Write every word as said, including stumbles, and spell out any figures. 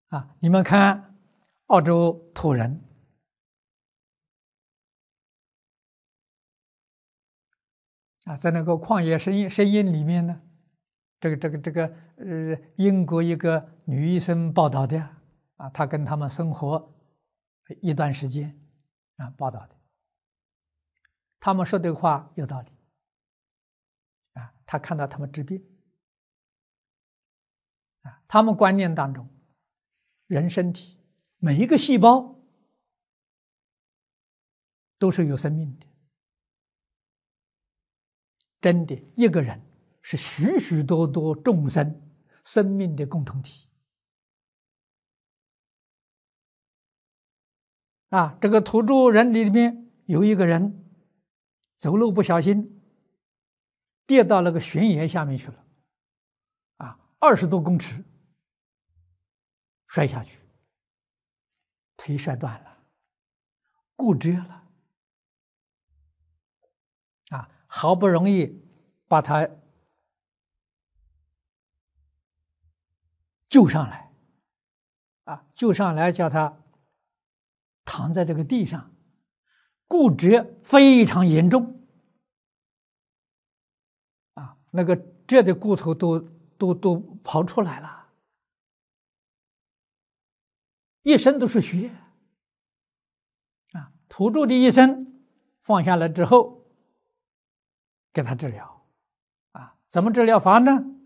啊，你们看澳洲土人啊，在那个旷野声音声音里面呢，这个这个这个呃，英国一个女医生报道的啊，她跟他们生活一段时间啊，报道的，他们说的话有道理啊，他看到他们治病啊，他们观念当中，人身体每一个细胞都是有生命的。真的，一个人是许许多多众生生命的共同体啊！这个土著人里面有一个人走路不小心跌到那个悬崖下面去了，啊，二十多公尺摔下去，腿摔断了，骨折了，啊，好不容易把他救上来，啊，救上来叫他躺在这个地上，骨折非常严重，啊，那个这的骨头都都都刨出来了，一身都是血，啊，土著的医生放下来之后，给他治疗，啊，怎么治疗法呢？